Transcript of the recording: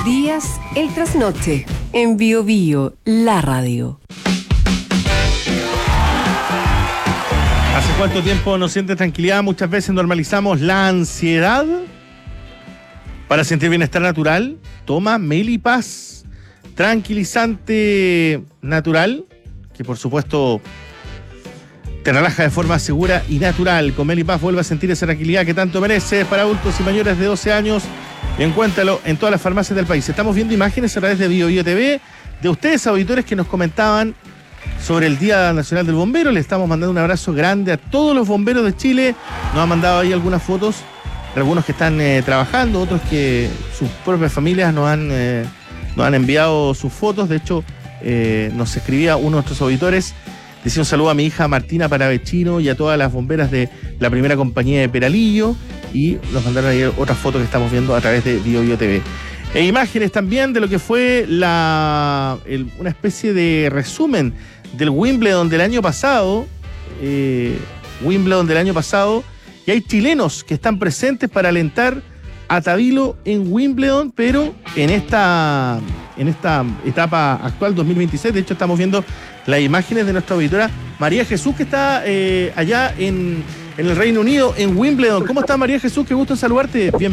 días, el trasnoche. En Bio Bio, la radio. ¿Hace cuánto tiempo no sientes tranquilidad? Muchas veces normalizamos la ansiedad. Para sentir bienestar natural, toma Melipaz, tranquilizante natural, que por supuesto te relaja de forma segura y natural. Con Melipaz vuelve a sentir esa tranquilidad que tanto mereces. Para adultos y mayores de 12 años, encuéntralo en todas las farmacias del país. Estamos viendo imágenes a través de Bio Bio TV de ustedes, auditores, que nos comentaban sobre el Día Nacional del Bombero. Le estamos mandando un abrazo grande a todos los bomberos de Chile. Nos han mandado ahí algunas fotos, algunos que están trabajando, otros que sus propias familias nos han enviado sus fotos. De hecho, nos escribía uno de nuestros auditores, decía un saludo a mi hija Martina Paravecino y a todas las bomberas de la primera compañía de Peralillo, y nos mandaron ahí otras fotos que estamos viendo a través de Bio Bio TV. E imágenes también de lo que fue una especie de resumen del Wimbledon del año pasado. Y hay chilenos que están presentes para alentar a Tabilo en Wimbledon, pero en esta etapa actual 2026. De hecho, estamos viendo las imágenes de nuestra auditora María Jesús, que está allá en el Reino Unido, en Wimbledon. ¿Cómo está, María Jesús? Qué gusto en saludarte. Bienvenida.